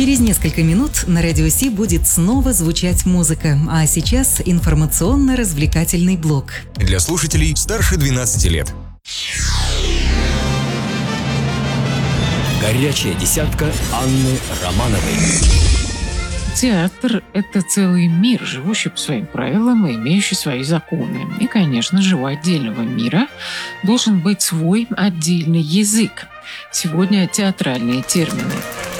Через несколько минут на Радио Си будет снова звучать музыка, а сейчас информационно-развлекательный блок. Для слушателей старше 12 лет. Горячая десятка Анны Романовой. Театр – это целый мир, живущий по своим правилам и имеющий свои законы. И, конечно же, у отдельного мира должен быть свой отдельный язык. Сегодня театральные термины.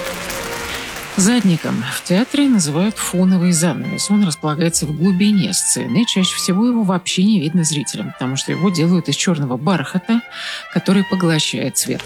Задником в театре называют фоновый занавес. Он располагается в глубине сцены. Чаще всего его вообще не видно зрителям, потому что его делают из черного бархата, который поглощает свет.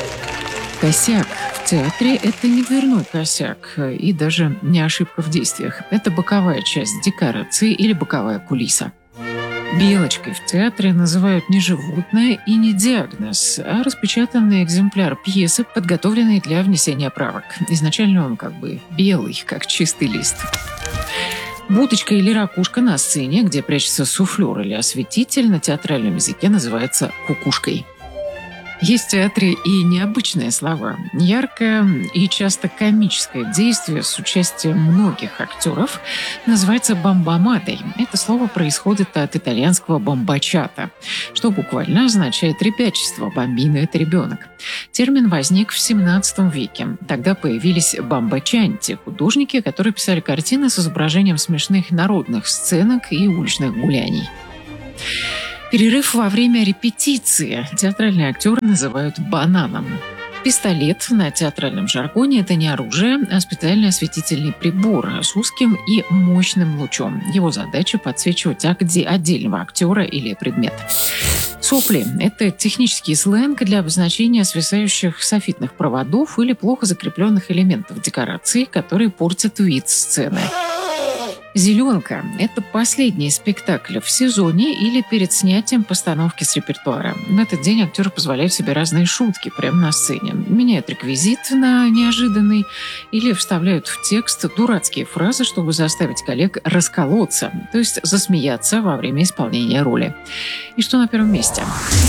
Косяк в театре – это не дверной косяк и даже не ошибка в действиях. Это боковая часть декорации или боковая кулиса. Белочкой в театре называют не животное и не диагноз, а распечатанный экземпляр пьесы, подготовленный для внесения правок. Изначально он как бы белый, как чистый лист. Будочка или ракушка на сцене, где прячется суфлер или осветитель, на театральном языке называется кукушкой. Есть в театре и необычные слова. Яркое и часто комическое действие с участием многих актеров называется бамбамадой. Это слово происходит от итальянского бамбачата, что буквально означает ребячество. Бамбино – это ребенок. Термин возник в XVII веке. Тогда появились бамбачанти – художники, которые писали картины с изображением смешных народных сценок и уличных гуляний. Перерыв во время репетиции театральные актеры называют бананом. Пистолет на театральном жаргоне – это не оружие, а специальный осветительный прибор с узким и мощным лучом. Его задача – подсвечивать отдельного актера или предмет. Сопли – это технический сленг для обозначения свисающих софитных проводов или плохо закрепленных элементов декорации, которые портят вид сцены. «Зеленка» – это последний спектакль в сезоне или перед снятием постановки с репертуара. В этот день актеры позволяют себе разные шутки прямо на сцене. Меняют реквизит на неожиданный или вставляют в текст дурацкие фразы, чтобы заставить коллег расколоться, то есть засмеяться во время исполнения роли. И что на первом месте?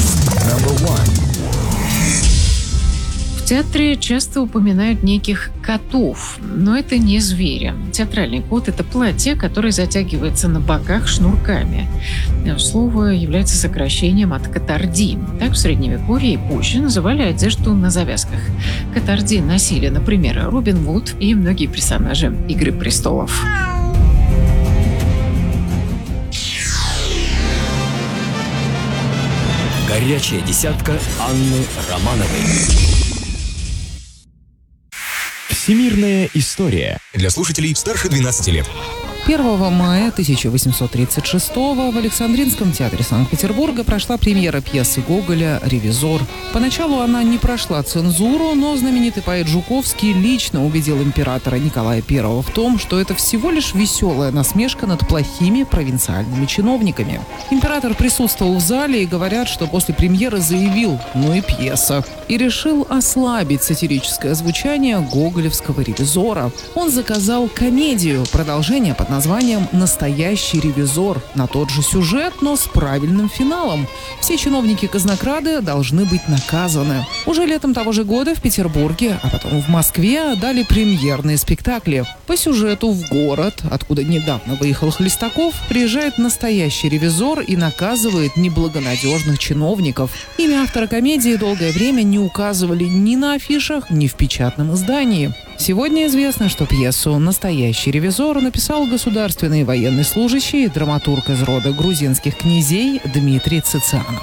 В театре часто упоминают неких котов, но это не звери. Театральный кот – это платье, которое затягивается на боках шнурками. Слово является сокращением от катарди. Так в Средневековье и позже называли одежду на завязках. Катарди носили, например, Робин Гуд и многие персонажи «Игры престолов». Горячая десятка Анны Романовой. Всемирная история. Для слушателей старше 12 лет. 1 мая 1836 в Александринском театре Санкт-Петербурга прошла премьера пьесы Гоголя «Ревизор». Поначалу она не прошла цензуру, но знаменитый поэт Жуковский лично убедил императора Николая I в том, что это всего лишь веселая насмешка над плохими провинциальными чиновниками. Император присутствовал в зале и говорят, что после премьеры заявил «ну и пьеса» и решил ослабить сатирическое звучание гоголевского «Ревизора». Он заказал комедию, продолжение под названием «Настоящий ревизор», на тот же сюжет, но с правильным финалом. Все чиновники-казнокрады должны быть наказаны. Уже летом того же года в Петербурге, а потом в Москве дали премьерные спектакли. По сюжету в город, откуда недавно выехал Хлестаков, приезжает настоящий ревизор и наказывает неблагонадежных чиновников. Имя автора комедии долгое время не указывали ни на афишах, ни в печатном издании. Сегодня известно, что пьесу «Настоящий ревизор» написал государственный военный служащий, драматург из рода грузинских князей Дмитрий Цицианов.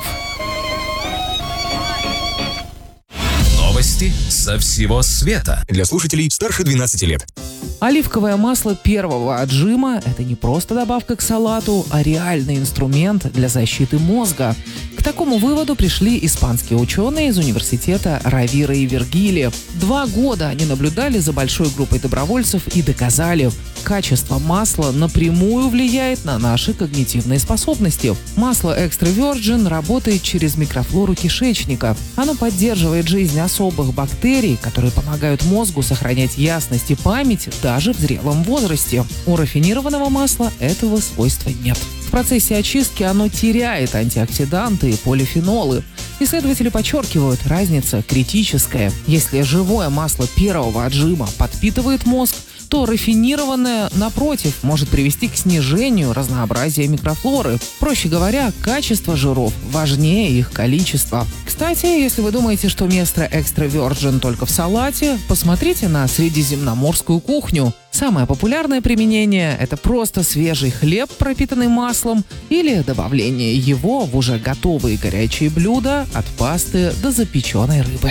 Новости со всего света. Для слушателей старше 12 лет. Оливковое масло первого отжима – это не просто добавка к салату, а реальный инструмент для защиты мозга. К такому выводу пришли испанские ученые из университета Равира и Вергилия. 2 года они наблюдали за большой группой добровольцев и доказали – качество масла напрямую влияет на наши когнитивные способности. Масло Extra Virgin работает через микрофлору кишечника. Оно поддерживает жизнь особых бактерий, которые помогают мозгу сохранять ясность и память даже в зрелом возрасте. У рафинированного масла этого свойства нет. В процессе очистки оно теряет антиоксиданты и полифенолы. Исследователи подчеркивают, разница критическая. Если живое масло первого отжима подпитывает мозг, то рафинированное, напротив, может привести к снижению разнообразия микрофлоры. Проще говоря, качество жиров важнее их количества. Кстати, если вы думаете, что место экстра virgin только в салате, посмотрите на средиземноморскую кухню. Самое популярное применение – это просто свежий хлеб, пропитанный маслом, или добавление его в уже готовые горячие блюда от пасты до запеченной рыбы.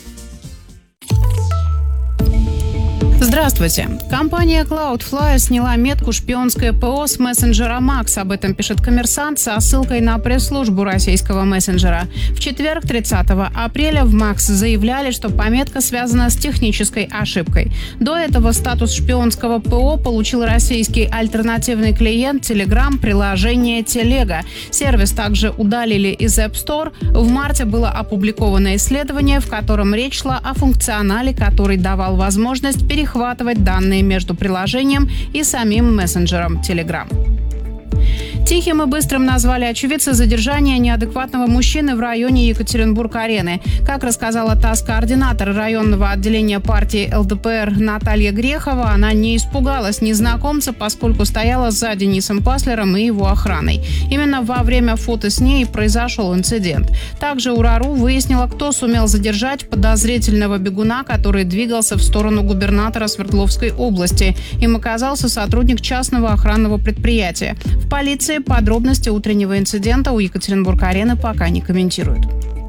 Здравствуйте. Компания Cloudflare сняла метку «Шпионское ПО» с мессенджера Макс. Об этом пишет «Коммерсант» со ссылкой на пресс-службу российского мессенджера. В четверг, 30 апреля, в Макс заявляли, что пометка связана с технической ошибкой. До этого статус шпионского ПО получил российский альтернативный клиент Telegram приложение Телега. Сервис также удалили из App Store. В марте было опубликовано исследование, в котором речь шла о функционале, который давал возможность перехватывать данные между приложением и самим мессенджером Telegram. Тихим и быстрым назвали очевидцы задержания неадекватного мужчины в районе Екатеринбург-арены. Как рассказала ТАСС-координатор районного отделения партии ЛДПР Наталья Грехова, она не испугалась незнакомца, поскольку стояла за Денисом Паслером и его охраной. Именно во время фото с ней произошел инцидент. Также УРАРУ выяснила, кто сумел задержать подозрительного бегуна, который двигался в сторону губернатора Свердловской области. Им оказался сотрудник частного охранного предприятия. В полиции подробности утреннего инцидента у Екатеринбург-арены пока не комментируют.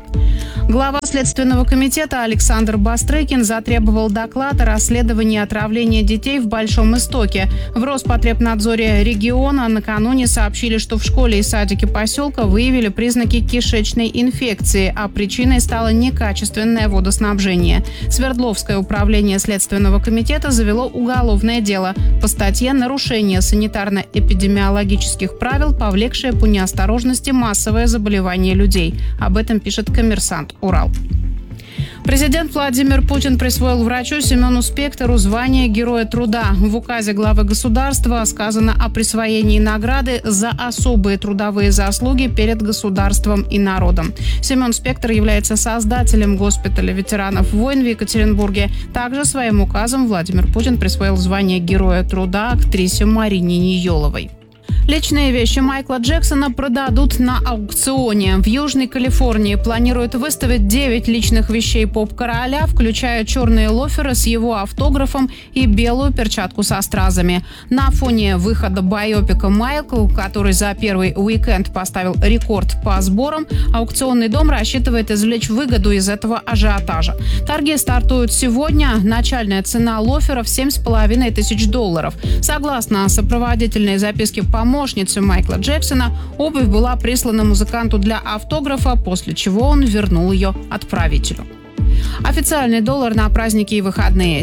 Глава Следственного комитета Александр Бастрыкин затребовал доклад о расследовании отравления детей в Большом Истоке. В Роспотребнадзоре региона накануне сообщили, что в школе и садике поселка выявили признаки кишечной инфекции, а причиной стало некачественное водоснабжение. Свердловское управление Следственного комитета завело уголовное дело по статье «Нарушение санитарно-эпидемиологических правил, повлекшее по неосторожности массовое заболевание людей». Об этом пишет «Коммерсант Урал». Президент Владимир Путин присвоил врачу Семену Спектору звание Героя труда. В указе главы государства сказано о присвоении награды за особые трудовые заслуги перед государством и народом. Семен Спектор является создателем госпиталя ветеранов войн в Екатеринбурге. Также своим указом Владимир Путин присвоил звание Героя труда актрисе Марине Ниеловой. Личные вещи Майкла Джексона продадут на аукционе. В Южной Калифорнии планируют выставить 9 личных вещей поп-короля, включая черные лоферы с его автографом и белую перчатку со стразами. На фоне выхода байопика «Майкл», который за первый уикенд поставил рекорд по сборам, аукционный дом рассчитывает извлечь выгоду из этого ажиотажа. Торги стартуют сегодня. Начальная цена лоферов $7,5 тысяч. Согласно сопроводительной записке помощницы Майкла Джексона, обувь была прислана музыканту для автографа, после чего он вернул ее отправителю. Официальный доллар на праздники и выходные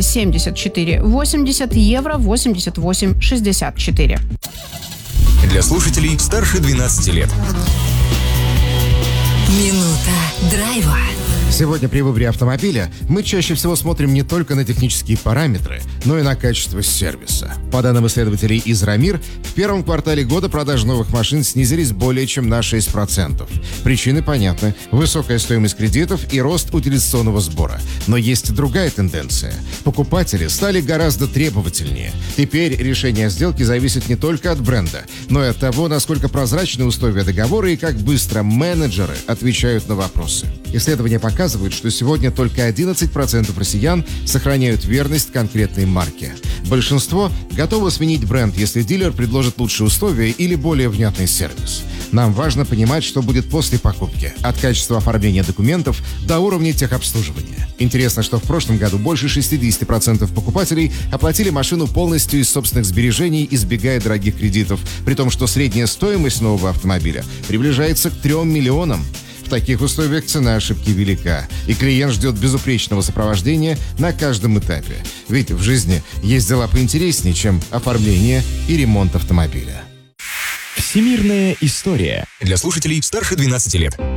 74,80, евро 88,64. Для слушателей старше 12 лет. Минута драйва. Сегодня при выборе автомобиля мы чаще всего смотрим не только на технические параметры, но и на качество сервиса. По данным исследователей из Рамир, в первом квартале года продажи новых машин снизились более чем на 6%. Причины понятны. Высокая стоимость кредитов и рост утилизационного сбора. Но есть другая тенденция. Покупатели стали гораздо требовательнее. Теперь решение сделки зависит не только от бренда, но и от того, насколько прозрачны условия договора и как быстро менеджеры отвечают на вопросы. Исследования показывают, что сегодня только 11% россиян сохраняют верность конкретной марке. Большинство готово сменить бренд, если дилер предложит лучшие условия или более внятный сервис. Нам важно понимать, что будет после покупки, от качества оформления документов до уровня техобслуживания. Интересно, что в прошлом году больше 60% покупателей оплатили машину полностью из собственных сбережений, избегая дорогих кредитов, при том, что средняя стоимость нового автомобиля приближается к 3 миллионам. В таких условиях цена ошибки велика, и клиент ждет безупречного сопровождения на каждом этапе. Ведь в жизни есть дела поинтереснее, чем оформление и ремонт автомобиля. Всемирная история. Для слушателей старше 12 лет.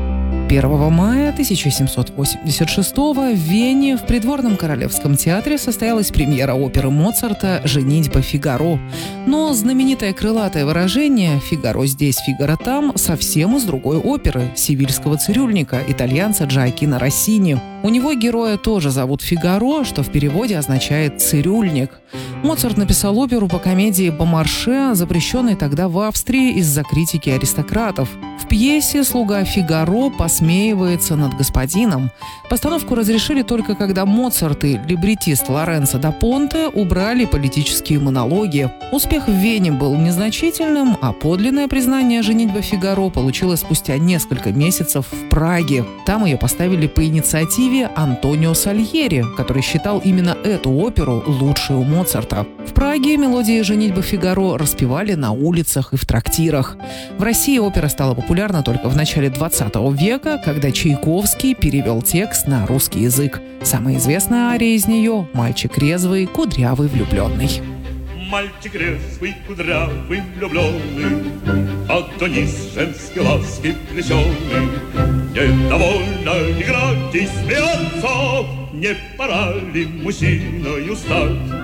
1 мая 1786 в Вене в придворном королевском театре состоялась премьера оперы Моцарта «Женитьба Фигаро». Но знаменитое крылатое выражение «Фигаро здесь, Фигаро там» совсем из другой оперы «Севильского цирюльника» итальянца Джоаккино Россини. У него героя тоже зовут Фигаро, что в переводе означает «цирюльник». Моцарт написал оперу по комедии «Бомарше», запрещенной тогда в Австрии из-за критики аристократов. В пьесе слуга Фигаро посмеивается над господином. Постановку разрешили только когда Моцарт и либретист Лоренцо да Понте убрали политические монологи. Успех в Вене был незначительным, а подлинное признание «Женитьба Фигаро» получилось спустя несколько месяцев в Праге. Там ее поставили по инициативе Антонио Сальери, который считал именно эту оперу лучшей у Моцарта. В Праге мелодии «Женитьбы Фигаро» распевали на улицах и в трактирах. В России опера стала популярна только в начале 20 века, когда Чайковский перевел текст на русский язык. Самая известная ария из нее – «Мальчик резвый, кудрявый, влюбленный». Мальчик резвый, кудрявый, влюбленный, Адонис женской ласки веселый. Недовольно играть и смеяться, не пора ли мужчиною стать?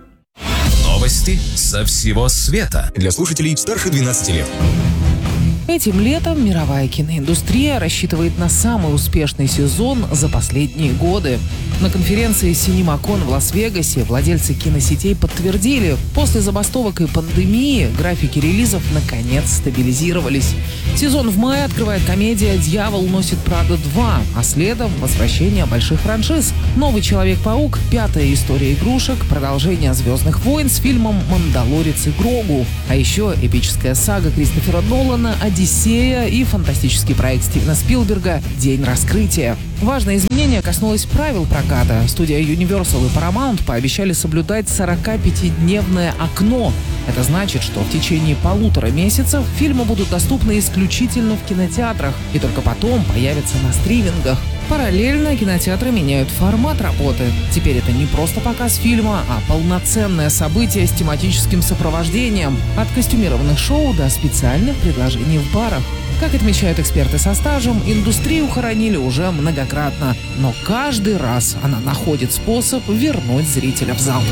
Новости со всего света для слушателей старше 12 лет. Этим летом мировая киноиндустрия рассчитывает на самый успешный сезон за последние годы. На конференции CinemaCon в Лас-Вегасе владельцы киносетей подтвердили, после забастовок и пандемии графики релизов наконец стабилизировались. Сезон в мае открывает комедия «Дьявол носит Прада 2», а следом возвращение больших франшиз. «Новый Человек-паук», «Пятая история игрушек», продолжение «Звездных войн» с фильмом «Мандалорец и Грогу». А еще эпическая сага Кристофера Нолана «Одиссея» и фантастический проект Стивена Спилберга «День раскрытия». Важное изменение коснулось правил проката. Студия Universal и Paramount пообещали соблюдать 45-дневное окно. Это значит, что в течение 1,5 месяцев фильмы будут доступны исключительно в кинотеатрах и только потом появятся на стримингах. Параллельно кинотеатры меняют формат работы. Теперь это не просто показ фильма, а полноценное событие с тематическим сопровождением. От костюмированных шоу до специальных предложений в барах. Как отмечают эксперты со стажем, индустрию хоронили уже многократно. Но каждый раз она находит способ вернуть зрителя в зал.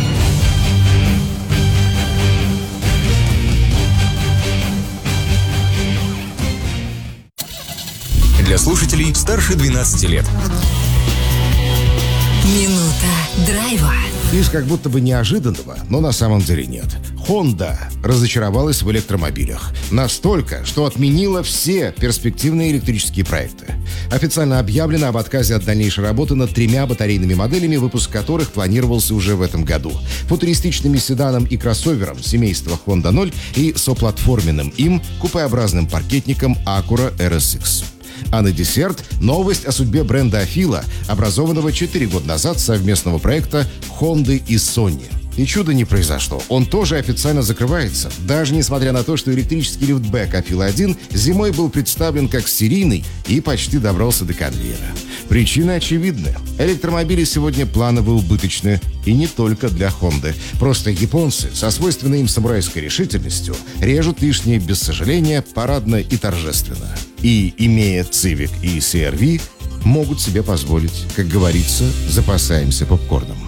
Для слушателей старше 12 лет. Минута драйва. Из как будто бы неожиданного, но на самом деле нет. Honda разочаровалась в электромобилях. Настолько, что отменила все перспективные электрические проекты. Официально объявлено об отказе от дальнейшей работы над 3 батарейными моделями, выпуск которых планировался уже в этом году. Футуристичными седаном и кроссовером семейства Honda 0 и соплатформенным им купеобразным паркетником Acura RSX. А на десерт новость о судьбе бренда Афила, образованного 4 года назад совместного проекта Honda и Sony. И чудо не произошло. Он тоже официально закрывается. Даже несмотря на то, что электрический лифтбэк Афила-1 зимой был представлен как серийный и почти добрался до конвейера. Причины очевидны. Электромобили сегодня планово убыточны. И не только для Honda. Просто японцы со свойственной им самурайской решительностью режут лишнее без сожаления, парадно и торжественно. И, имея Civic и CR-V, могут себе позволить, как говорится, запасаемся попкорном.